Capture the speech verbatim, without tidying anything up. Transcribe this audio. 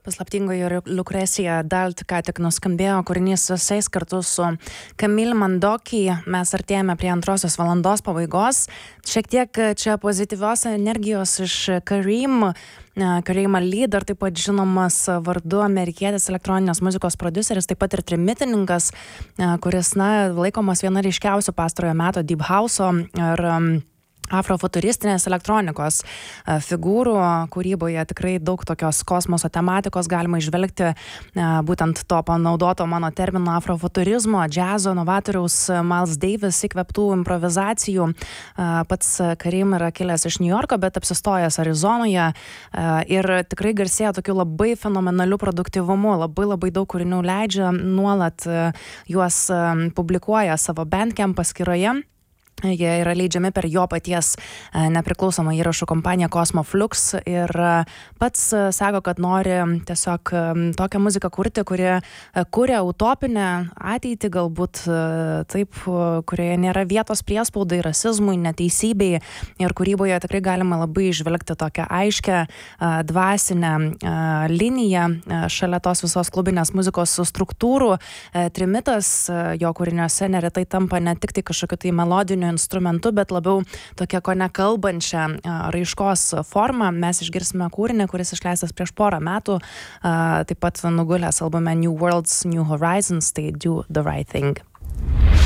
Paslaptingoji Lucrecija Dalt ką tik nuskambėjo, kūrinys visais kartu su Camille Mandoki. Mes artėjame prie antrosios valandos pabaigos. Šiek tiek čia pozityvios energijos iš Kareem. Kareem Ali, dar taip pat žinomas vardu amerikietis elektroninės muzikos prodiuseris, taip pat ir trimitininkas, kuris, na, laikomas viena ryškiausių pastarojo meto deep house'o ir afrofuturistinės elektronikos figūrų kūryboje. Tikrai daug tokios kosmoso tematikos galima įžvelgti, būtent to panaudoto mano termino afrofuturizmo, džiazo, novatoriaus Miles Davis įkvėptų improvizacijų. Pats Kareem yra kilęs iš New Yorko, bet apsistojęs Arizonoje ir tikrai garsėja tokiu labai fenomenaliu produktyvumu, labai labai daug kūrinių leidžia, nuolat juos publikuoja savo Bandcamp paskyroje. Jie yra leidžiami per jo paties nepriklausomą įrašų kompaniją Cosmo Flux ir pats sako, kad nori tiesiog tokią muziką kurti, kuri kuria utopinę ateitį, galbūt taip, kurioje nėra vietos priespaudai, rasizmui, neteisybei, ir kūryboje tikrai galima labai išvelgti tokią aiškę dvasinę liniją šalia tos visos klubinės muzikos struktūrų. Trimitas jo kūriniuose neretai tampa ne tik tai kažkokiu tai melodiniu instrumentu, bet labiau tokia kone kalbančią raiškos formą. Mes išgirsime kūrinį, kuris išleistas prieš porą metų, taip pat nugulęs albume New Worlds, New Horizons, tai Do the Right Thing.